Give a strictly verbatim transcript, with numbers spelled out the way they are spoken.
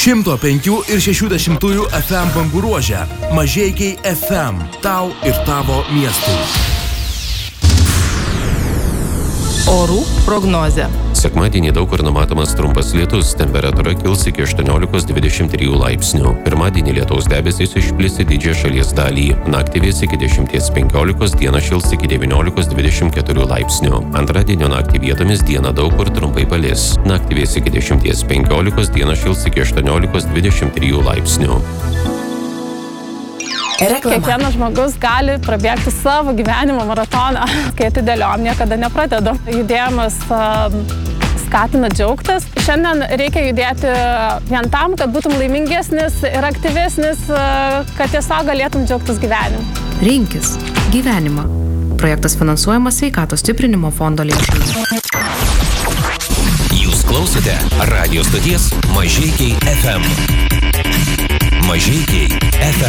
šimto penkių ir šešių dešimtųjų F M bangų ruože. Mažeikiai F M. Tau ir tavo miestui. Orų prognozė. Sekmadienį daug kur numatomas trumpas lietus, temperatūra kils iki aštuoniolikos dvidešimt trijų laipsnių. Pirmadienį lietaus debesys išplis į didžiąją šalies dalį. Naktį vės iki dešimties penkiolikos, dieną šils iki devyniolikos dvidešimt keturių laipsnių. Antradienio naktį vietomis dieną daug kur trumpai palis. Naktį vės iki dešimties penkiolikos, dieną šils iki aštuoniolikos dvidešimt trijų laipsnių. Reklama. Kiekvienas žmogus gali prabėgti savo gyvenimo maratoną, kai atidėliom niekada nepradedu. Judėjimas uh, skatina džiaugtis. Šiandien reikia judėti vien tam, kad būtum laimingesnis ir aktyvesnis, uh, kad tiesiog galėtum džiaugtis gyvenimu. Rinkis gyvenimą. Projektas finansuojamas Sveikatos stiprinimo fondo lėšomis. Jūs klausote radio stoties Mažeikiai F M. Mažeikiai F M.